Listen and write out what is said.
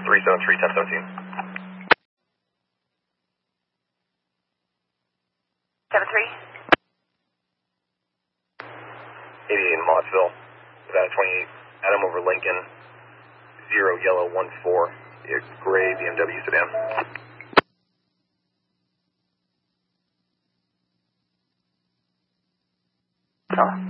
373, 1017. 73. 88 in Mossville. About 28. Adam over Lincoln. 0 yellow 14. Gray BMW sedan. Oh.